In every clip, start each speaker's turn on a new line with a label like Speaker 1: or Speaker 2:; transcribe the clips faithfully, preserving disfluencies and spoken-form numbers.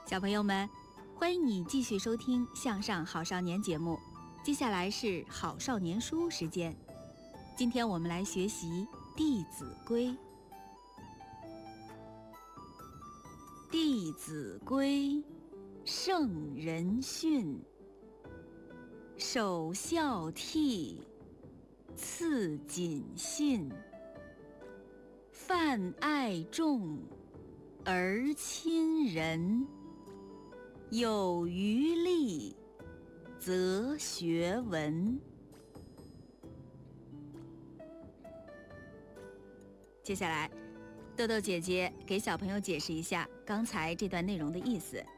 Speaker 1: 小朋友们，欢迎你继续收听《向上好少年》节目。接下来是好少年书时间，今天我们来学习《弟子规》。《弟子规》，圣人训，首孝悌，次谨信，泛爱众，而亲仁，有余力，则学文。接下来，豆豆姐姐给小朋友解释一下刚才这段内容的意思。《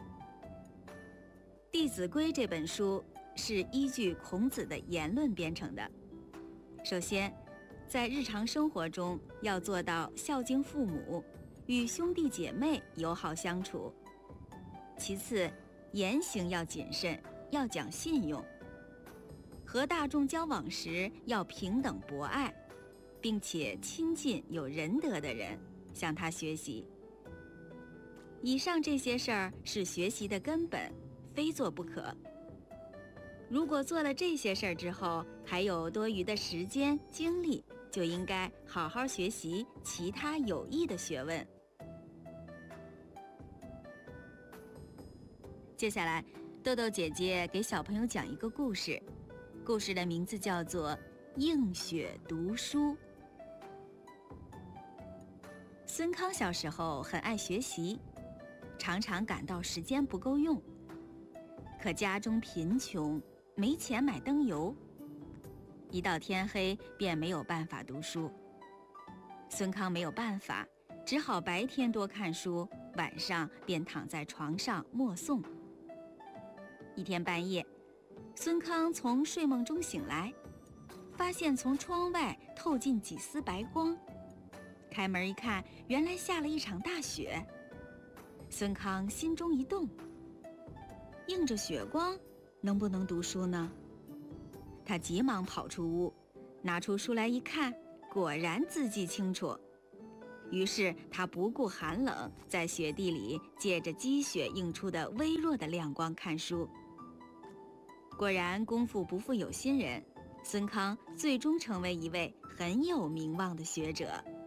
Speaker 1: 弟子规》这本书是依据孔子的言论编成的。首先，在日常生活中要做到孝敬父母，与兄弟姐妹友好相处。其次，言行要谨慎，要讲信用。和大众交往时要平等博爱，并且亲近有仁德的人，向他学习。以上这些事儿是学习的根本，非做不可。如果做了这些事儿之后，还有多余的时间精力，就应该好好学习其他有益的学问。接下来，豆豆姐姐给小朋友讲一个故事，故事的名字叫做《映雪读书》。孙康小时候很爱学习，常常感到时间不够用。可家中贫穷，没钱买灯油，一到天黑便没有办法读书。孙康没有办法，只好白天多看书，晚上便躺在床上默诵。一天半夜，孙康从睡梦中醒来，发现从窗外透进几丝白光。开门一看，原来下了一场大雪。孙康心中一动，映着雪光，能不能读书呢？他急忙跑出屋，拿出书来一看，果然字迹清楚。于是他不顾寒冷，在雪地里借着积雪映出的微弱的亮光看书。果然功夫不负有心人，孙康最终成为一位很有名望的学者。